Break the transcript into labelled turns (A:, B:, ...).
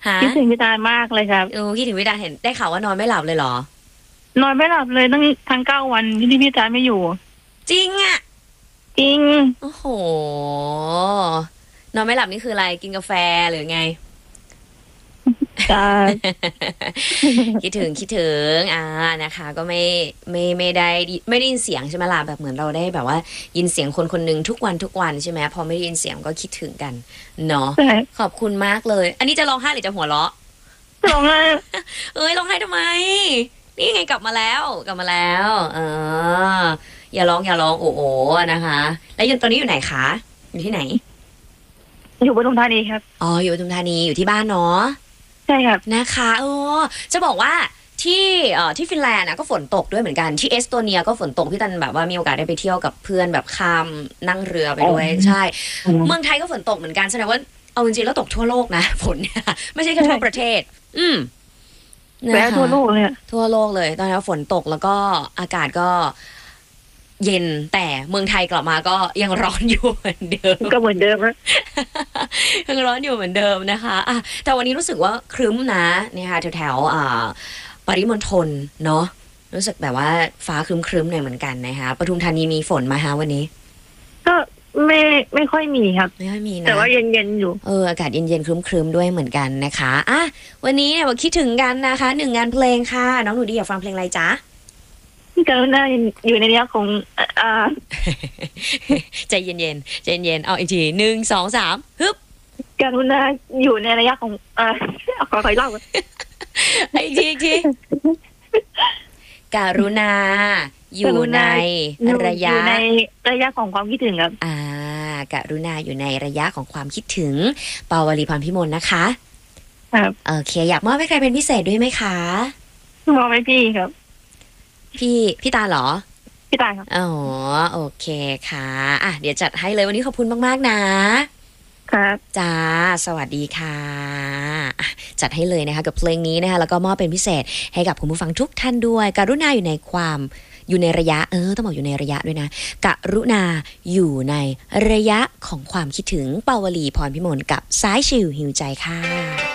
A: ฮะ
B: คิดถึงพี่ตาลมากเลยครับ
A: คิดถึงพี่ตาลเห็นได้ข่าวว่านอนไม่หลับเลยเหรอน
B: อนไม่หลับเลยทั้ง9 วันที่พี่ตาลไม่อยู่
A: จริงอ่ะ
B: จริง
A: โอ้โหนอนไม่หลับนี่คืออะไรกินกาแฟหรือไง
B: จ้า
A: คิดถึงนะคะก็ไม่ได้ยินเสียงใช่ไหมล่ะแบบเหมือนเราได้แบบว่ายินเสียงคนคนหนึ่งทุกวันใช่ไหมพอไม่ได้ยินเสียงก็คิดถึงกันเนาะขอบคุณมากเลยอันนี้จะร้องไห้หรือจะหัวเราะ
B: ร้องไห้
A: ร้องไห้ทำไมนี่ไงกลับมาแล้วอย่าร้องโอ้นะคะแล้วตอนนี้อยู่ไหนคะอยู่ที่ไหน
B: อยู่ปทุมธานีครับ
A: อยู่ปทุมธานีอยู่ที่บ้านเนาะ
B: ใช่ครับ
A: นะคะจะบอกว่าที่ฟินแลนด์นะก็ฝนตกด้วยเหมือนกันที่เอสโตเนียก็ฝนตกพี่ตันแบบว่ามีโอกาสได้ไปเที่ยวกับเพื่อนแบบข้ามนั่งเรือไปด้วยใช่เมืองไทยก็ฝนตกเหมือนกันแสดงว่าเอาจริงๆแล้วตกทั่วโลกนะฝนเนี่ยไม่ใช่แค่ทั่วประเทศ
B: แล้วทั่วโลกเลย
A: ทั่วโลกเลยตอนนี้ฝนตกแล้วก็อากาศก็เย็นแต่เมืองไทยกลับมาก็ยังร้อนอยู่เหมือนเดิม
B: ก็เหมือนเดิมนะ
A: ยังร้อนอยู่เหมือนเดิมนะคะแต่วันนี้รู้สึกว่าครึ้มนะเนี่ยค่ะแถวปริมณฑลเนาะรู้สึกแบบว่าฟ้าครึ้มๆหน่อยเหมือนกันนะคะปทุมธานีมีฝนมาฮะวันนี้
B: ก็ไม่ค่อยมีครับ
A: ไม่ค่อยมีนะ
B: แต่ว่าเย็นอยู่
A: อากาศเย็นๆครึ้มๆด้วยเหมือนกันนะคะวันนี้เนี่ยคิดถึงกันนะคะ1 งานเพลงค่ะน้องหนูดีอยากฟังเพลงอะไรจ๊ะ
B: กรุณาอยู่ในระยะของ
A: ใจเย็นเอาอีกที1 2 3ฮึบ
B: กรุณาอยู่ในระยะของขอเล่า
A: อีกทีกรุณาอยู่ในระย
B: ะของความคิดถึงครับ
A: กรุณาอยู่ในระยะของความคิดถึงปาวลีพรพิมลนะคะ
B: ครับ
A: โอเคอยากมอบให้ใครเป็นพิเศษด้วยไหมคะ
B: มอบให้พี่ครับ
A: พี่ตาเหรอ
B: พี่ตาครับ
A: โอเคค่ะเดี๋ยวจัดให้เลยวันนี้ขอบคุณมากๆนะครับจ้าสวัสดีค่ะจัดให้เลยนะคะกับเพลงนี้นะคะแล้วก็มอบเป็นพิเศษให้กับคุณผู้ฟังทุกท่านด้วยกรุณาอยู่ในระยะต้องบอกอยู่ในระยะด้วยนะกรุณาอยู่ในระยะของความคิดถึงปาวลีพรพิมลกับสายชิลหิวใจค่ะ